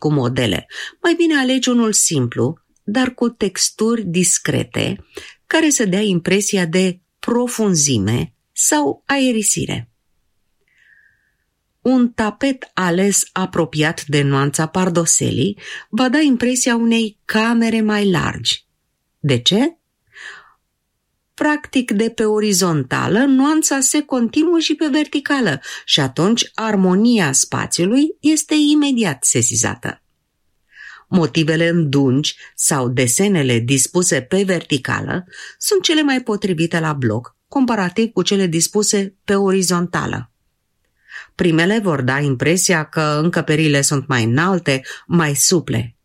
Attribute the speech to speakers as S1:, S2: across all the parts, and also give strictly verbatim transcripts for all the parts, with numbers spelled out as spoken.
S1: cu modele. Mai bine alegi unul simplu, dar cu texturi discrete, care să dea impresia de profunzime sau aerisire. Un tapet ales apropiat de nuanța pardoselii va da impresia unei camere mai largi. De ce? Practic, de pe orizontală, nuanța se continuă și pe verticală și atunci armonia spațiului este imediat sesizată. Motivele îndungi sau desenele dispuse pe verticală sunt cele mai potrivite la bloc, comparativ cu cele dispuse pe orizontală. Primele vor da impresia că încăperile sunt mai înalte, mai suple.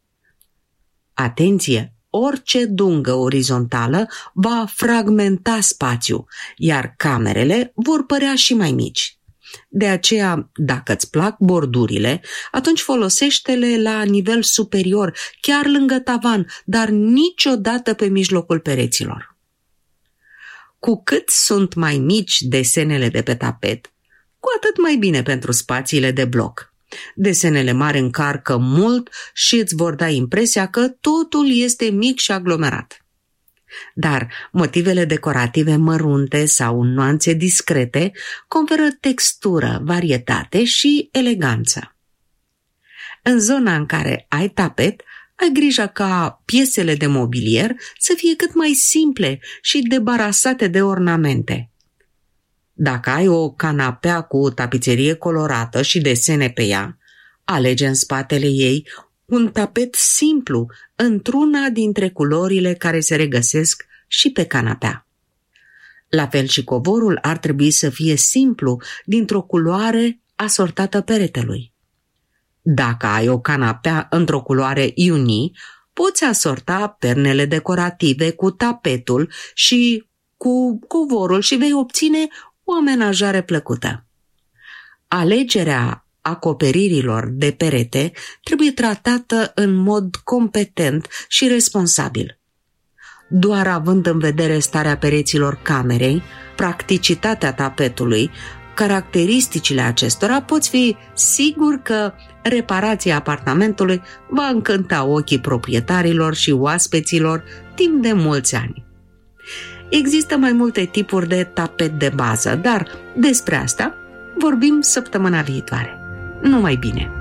S1: Atenție! Orice dungă orizontală va fragmenta spațiu, iar camerele vor părea și mai mici. De aceea, dacă îți plac bordurile, atunci folosește-le la nivel superior, chiar lângă tavan, dar niciodată pe mijlocul pereților. Cu cât sunt mai mici desenele de pe tapet, cu atât mai bine pentru spațiile de bloc. Desenele mari încarcă mult și îți vor da impresia că totul este mic și aglomerat. Dar motivele decorative mărunte sau nuanțe discrete conferă textură, varietate și eleganță. În zona în care ai tapet, ai grijă ca piesele de mobilier să fie cât mai simple și debarasate de ornamente. Dacă ai o canapea cu tapiserie colorată și desene pe ea, alege în spatele ei un tapet simplu într-una dintre culorile care se regăsesc și pe canapea. La fel și covorul ar trebui să fie simplu, dintr-o culoare asortată peretelui. Dacă ai o canapea într-o culoare iunii, poți asorta pernele decorative cu tapetul și cu covorul și vei obține o amenajare plăcută. Alegerea acoperirilor de perete trebuie tratată în mod competent și responsabil. Doar având în vedere starea pereților camerei, practicitatea tapetului, caracteristicile acestora, poți fi sigur că reparația apartamentului va încânta ochii proprietarilor și oaspeților timp de mulți ani. Există mai multe tipuri de tapet de bază, dar despre asta vorbim săptămâna viitoare. Numai bine!